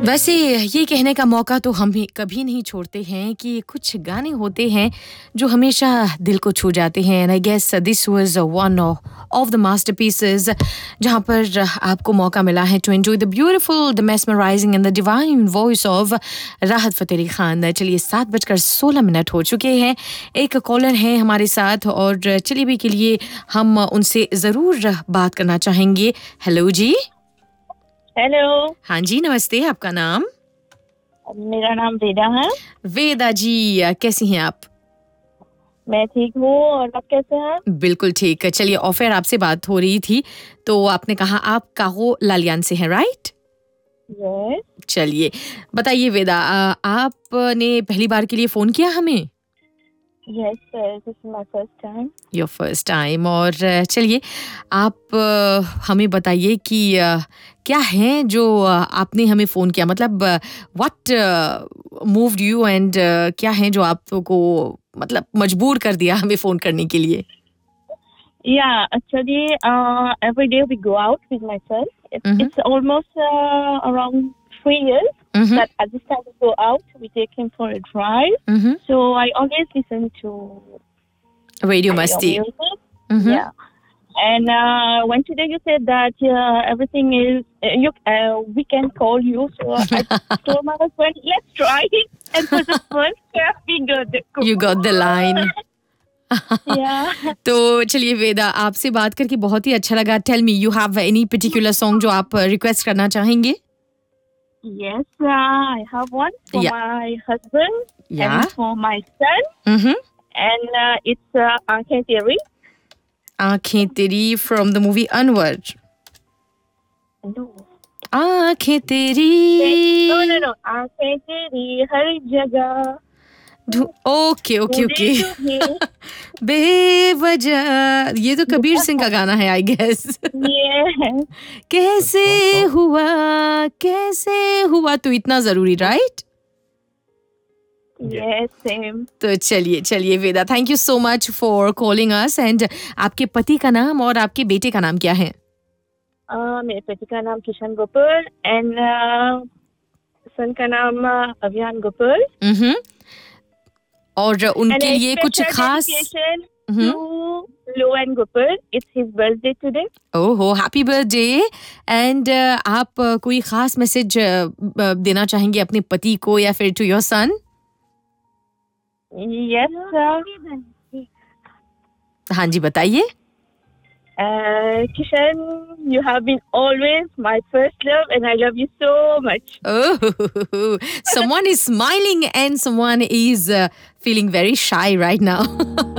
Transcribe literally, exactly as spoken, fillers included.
वैसे ये कहने का मौका तो हम भी कभी नहीं छोड़ते हैं कि कुछ गाने होते हैं जो हमेशा दिल को छू जाते हैं and I guess this was one of the masterpieces जहां पर आपको मौका मिला है to enjoy the beautiful the mesmerising and the divine voice of राहत फ़तेह अली खान। चलिए सात बजकर सोलह मिनट हो चुके हैं, एक कॉलर है हमारे साथ और चलिए भी के लिए हम उनसे ज़रूर बात करना चाहेंगे। हेलो जी। हेलो। हाँ जी, नमस्ते, आपका नाम? मेरा नाम वेदा है। वेदा जी, कैसी हैं आप? मैं ठीक हूँ और आप कैसे हैं? बिल्कुल ठीक। चलिए ऑफ एयर आपसे बात हो रही थी तो आपने कहा आप काहो लालियान से हैं, राइट? यस। चलिए बताइए वेदा, आपने पहली बार के लिए फोन किया हमें? Yes sir, this is my first time. Your first time. और चलिए आप हमें बताइए कि क्या है जो आपने हमें फ़ोन किया, मतलब व्हाट मूव्ड यू एंड क्या है जो आपको मतलब मजबूर कर दिया हमें फ़ोन करने के लिए? Yeah, actually, uh, every day we go out with my son. It's, Mhm. it's almost uh, around three years Mhm. that at this time we go out, we take him for a drive. Mhm. So I always listen to Radio your Masti. music. Mhm. Yeah. And uh, when today you said that uh, everything is, uh, you, uh, we can call you. So I told my husband, let's try it. And for the first time, we got the call. You got the line. Yeah. तो चलिए वेदा, आपसे बात करके बहुत ही अच्छा लगा। Tell me, you have any particular song जो आप रिक्वेस्ट करना चाहेंगे? Yes, uh, I have one for Yeah. my husband Yeah. and for my son. Mhm. And uh, it's uh, Aankhein Teri. आँखें तेरी from the movie Anwar. No. आँखें तेरी। No, no, no. Aankhein Teri हर जगह। Okay okay okay. बेवजह, ये तो कबीर सिंह का गाना है आई गेस। Yeah. कैसे हुआ कैसे हुआ तो इतना जरूरी, राइट? Yes, same. तो चलिए चलिए वेदा, thank you so much for calling us. And आपके पति का नाम और आपके बेटे का नाम क्या है? uh, मेरे पति का नाम किशन गोपाल एंड सन का नाम uh, अभियान गोपाल। हम्म। और उनके And a लिए कुछ special खास? dedication Mhm. to Lohan Gopal. It's his birthday today. ओहो, हैप्पी बर्थडे। एंड आप uh, कोई खास मैसेज uh, देना चाहेंगे अपने पति को या फिर to your son? Yes, sir. हाँ जी, बताइए। Uh, Kishan, you have been always my first love and I love you so much. Oh, someone is smiling and someone is uh, feeling very shy right now.